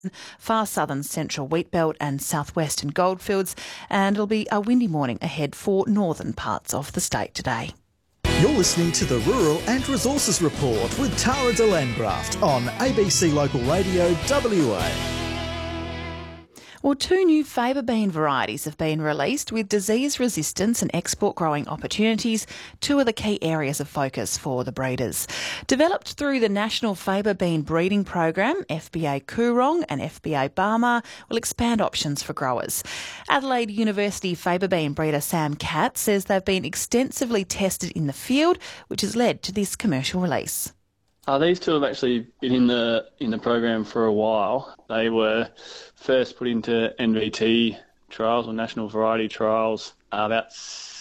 far southern central wheatbelt and southwestern goldfields, and it'll be a windy morning ahead for northern parts of the state today. You're listening to the Rural and Resources Report with Tara de Landgraft on ABC Local Radio WA. Well, 2 new faba bean varieties have been released with disease resistance and export growing opportunities, 2 of the key areas of focus for the breeders. Developed through the National Faba Bean Breeding Program, FBA Coorong and FBA Barmah will expand options for growers. Adelaide University faba bean breeder Sam Catt says they've been extensively tested in the field, which has led to this commercial release. These 2 have actually been in the program for a while. They were first put into NVT trials or national variety trials about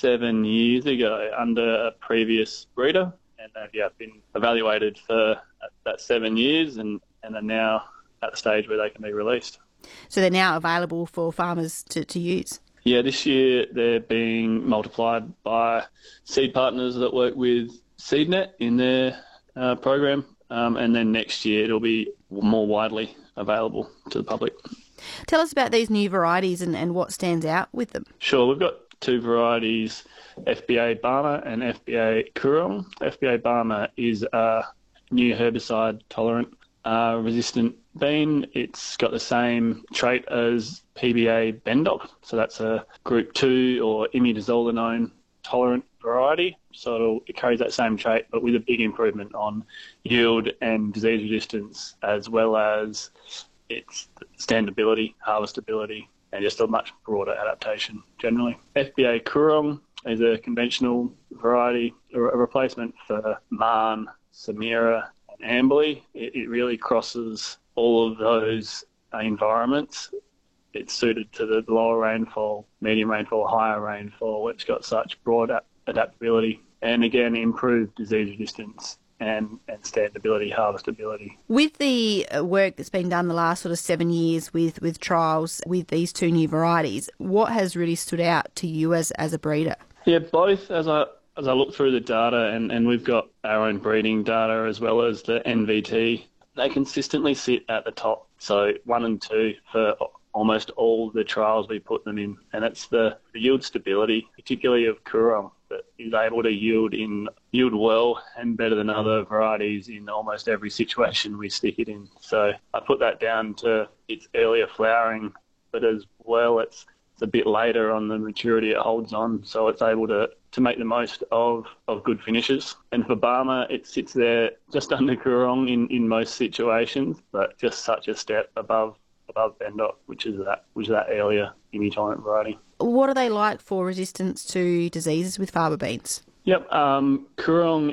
7 years ago under a previous breeder, and they've been evaluated for that 7 years and are now at the stage where they can be released. So they're now available for farmers to use? Yeah, this year they're being multiplied by seed partners that work with SeedNet in their program, and then next year it'll be more widely available to the public. Tell us about these new varieties and what stands out with them. Sure, we've got 2 varieties, FBA Barmah and FBA Coorong. FBA Barmah is a new herbicide tolerant resistant bean. It's got the same trait as PBA Bendoc, so that's a group 2 or imidazolinone tolerant variety, so it carries that same trait but with a big improvement on yield and disease resistance, as well as its standability, harvestability, and just a much broader adaptation generally. FBA Coorong is a conventional variety, a replacement for Marn, Samira and Amberley. It really crosses all of those environments. It's suited to the lower rainfall, medium rainfall, higher rainfall. It's got such broad adaptability and, again, improved disease resistance and standability, harvestability. With the work that's been done the last sort of 7 years with trials with these 2 new varieties, what has really stood out to you as a breeder? Yeah, both. As I look through the data, and we've got our own breeding data as well as the NVT, they consistently sit at the top. So 1 and 2 for almost all the trials we put them in, and it's the yield stability, particularly of Coorong, that is able to yield well and better than other varieties in almost every situation we stick it in. So I put that down to its earlier flowering, but as well it's a bit later on the maturity it holds on, so it's able to make the most of good finishes. And for Barmah, it sits there just under Coorong in most situations, but just such a step above Bendoc, which is that earlier imitolerant variety. What are they like for resistance to diseases with faba beans? Yep, Coorong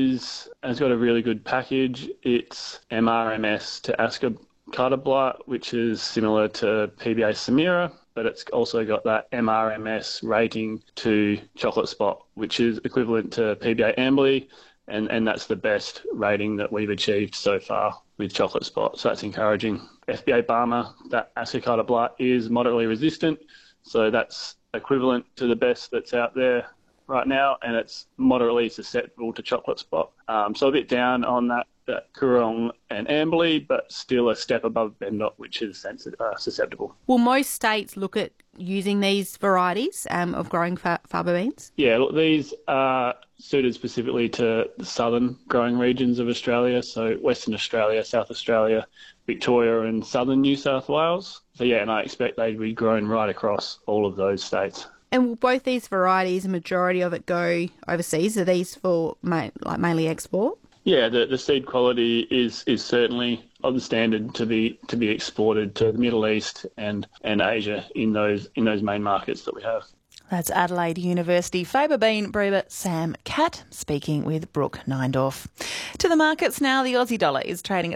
has got a really good package. It's MRMS to ascochyta blight, which is similar to PBA Samira, but it's also got that MRMS rating to chocolate spot, which is equivalent to PBA Amberley, and that's the best rating that we've achieved so far with chocolate spot, so that's encouraging. FBA Barmah, that ascochyta blight is moderately resistant, so that's equivalent to the best that's out there right now, and it's moderately susceptible to chocolate spot. So a bit down on that Coorong and Amberley, but still a step above Bendoc, which is susceptible. Will most states look at using these varieties of growing faba beans? Yeah, look, these are suited specifically to the southern growing regions of Australia, so Western Australia, South Australia, Victoria and southern New South Wales. So yeah, and I expect they'd be grown right across all of those states. And will both these varieties, a majority of it, go overseas? Are these for mainly export? Yeah, the seed quality is certainly of the standard to be exported to the Middle East and Asia in those main markets that we have. That's Adelaide University faba bean breeder Sam Catt speaking with Brooke Neindorf. To the markets now, the Aussie dollar is trading at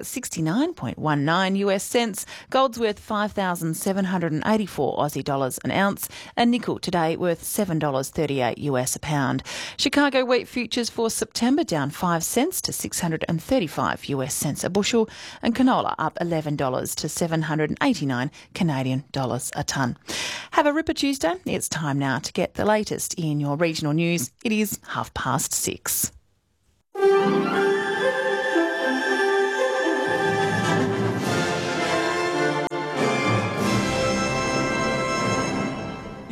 69.19 US cents. Gold's worth 5,784 Aussie dollars an ounce, and nickel today worth $7.38 US a pound. Chicago wheat futures for September down 5 cents to 635 US cents a bushel, and canola up $11 to 789 Canadian dollars a tonne. Have a ripper Tuesday. It's time now to get the latest in your regional news. It is 6:30.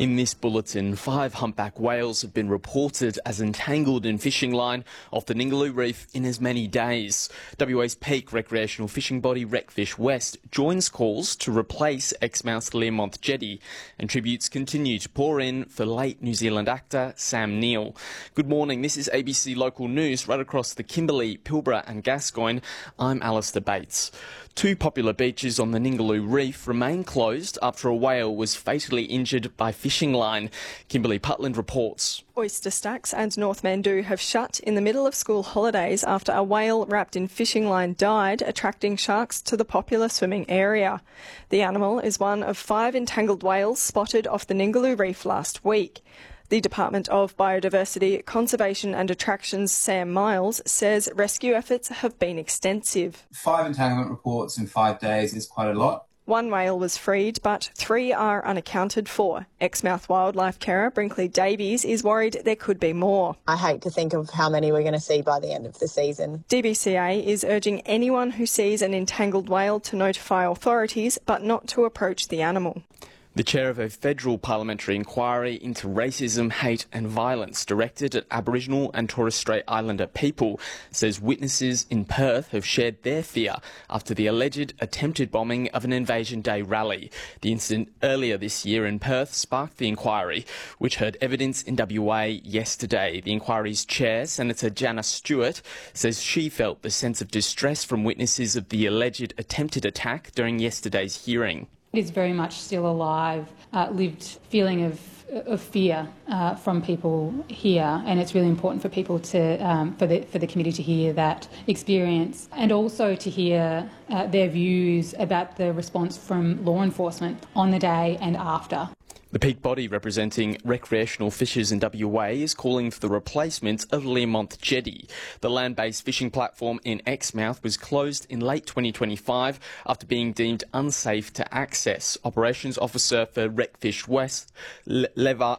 In this bulletin, 5 humpback whales have been reported as entangled in fishing line off the Ningaloo Reef in as many days. WA's peak recreational fishing body Recfish West joins calls to replace Exmouth's Learmonth Jetty, and tributes continue to pour in for late New Zealand actor Sam Neill. Good morning, this is ABC Local News right across the Kimberley, Pilbara and Gascoyne. I'm Alistair Bates. 2 popular beaches on the Ningaloo Reef remain closed after a whale was fatally injured by fishing line. Kimberley Putland reports. Oyster Stacks and North Mandoo have shut in the middle of school holidays after a whale wrapped in fishing line died, attracting sharks to the popular swimming area. The animal is one of 5 entangled whales spotted off the Ningaloo Reef last week. The Department of Biodiversity, Conservation and Attractions, Sam Miles, says rescue efforts have been extensive. 5 entanglement reports in 5 days is quite a lot. 1 whale was freed, but 3 are unaccounted for. Exmouth wildlife carer Brinkley Davies is worried there could be more. I hate to think of how many we're going to see by the end of the season. DBCA is urging anyone who sees an entangled whale to notify authorities, but not to approach the animal. The chair of a federal parliamentary inquiry into racism, hate and violence directed at Aboriginal and Torres Strait Islander people says witnesses in Perth have shared their fear after the alleged attempted bombing of an Invasion Day rally. The incident earlier this year in Perth sparked the inquiry, which heard evidence in WA yesterday. The inquiry's chair, Senator Janice Stewart, says she felt the sense of distress from witnesses of the alleged attempted attack during yesterday's hearing. It is very much still alive, lived feeling of fear from people here, and it's really important for people to, for the committee to hear that experience, and also to hear their views about the response from law enforcement on the day and after. The peak body representing recreational fishers in WA is calling for the replacement of Learmonth Jetty. The land-based fishing platform in Exmouth was closed in late 2025 after being deemed unsafe to access. Operations Officer for Recfish West, Levi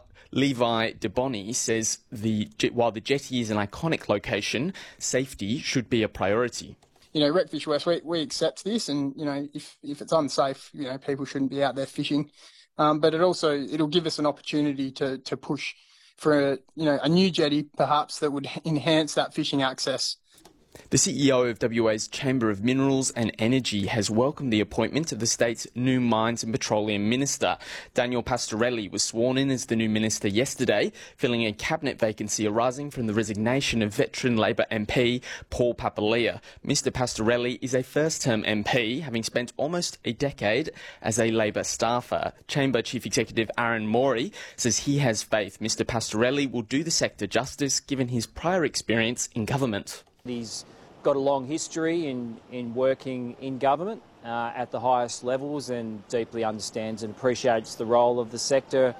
DeBoni, says while the jetty is an iconic location, safety should be a priority. Recfish West, we accept this, and, if it's unsafe, people shouldn't be out there fishing. But it'll give us an opportunity to push for a new jetty perhaps that would enhance that fishing access. The CEO of WA's Chamber of Minerals and Energy has welcomed the appointment of the state's new Mines and Petroleum Minister. Daniel Pastorelli was sworn in as the new minister yesterday, filling a cabinet vacancy arising from the resignation of veteran Labor MP Paul Papalia. Mr Pastorelli is a first-term MP, having spent almost a decade as a Labor staffer. Chamber Chief Executive Aaron Morey says he has faith Mr Pastorelli will do the sector justice given his prior experience in government. He's got a long history in working in government at the highest levels, and deeply understands and appreciates the role of the sector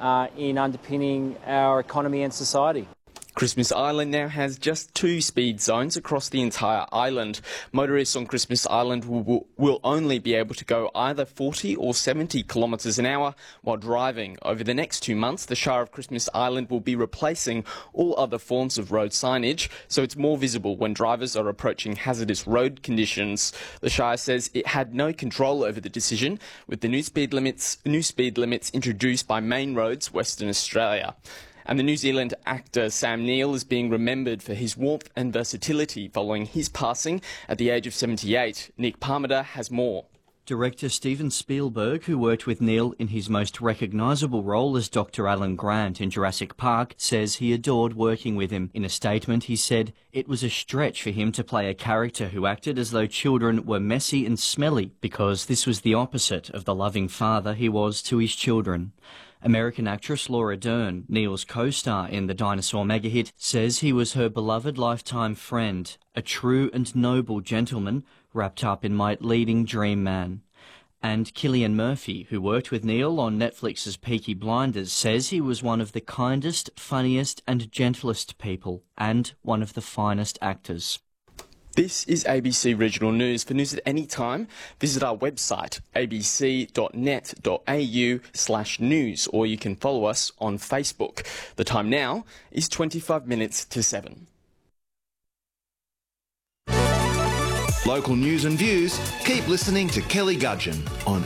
in underpinning our economy and society. Christmas Island now has just 2 speed zones across the entire island. Motorists on Christmas Island will only be able to go either 40 or 70 kilometres an hour while driving. Over the next 2 months, the Shire of Christmas Island will be replacing all other forms of road signage, so it's more visible when drivers are approaching hazardous road conditions. The Shire says it had no control over the decision, with the new speed limits introduced by Main Roads, Western Australia. And the New Zealand actor Sam Neill is being remembered for his warmth and versatility following his passing at the age of 78. Nick Parmenter has more. Director Steven Spielberg, who worked with Neill in his most recognisable role as Dr. Alan Grant in Jurassic Park, says he adored working with him. In a statement, he said it was a stretch for him to play a character who acted as though children were messy and smelly, because this was the opposite of the loving father he was to his children. American actress Laura Dern, Neill's co-star in the dinosaur mega-hit, says he was her beloved lifetime friend, a true and noble gentleman wrapped up in my leading dream man. And Cillian Murphy, who worked with Neill on Netflix's Peaky Blinders, says he was one of the kindest, funniest and gentlest people, and one of the finest actors. This is ABC Regional News. For news at any time, visit our website, abc.net.au/news, or you can follow us on Facebook. The time now is 25 minutes to 7. Local news and views, keep listening to Kelly Gudgeon on